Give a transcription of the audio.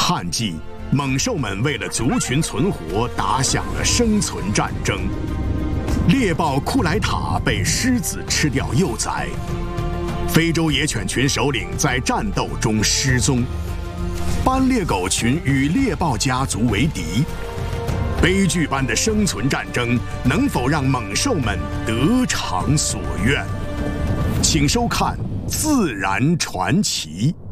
旱季，猛兽们为了族群存活，打响了生存战争。猎豹库莱塔被狮子吃掉幼崽，非洲野犬群首领在战斗中失踪，斑鬣狗群与猎豹家族为敌。悲剧般的生存战争能否让猛兽们得偿所愿？请收看《自然传奇》。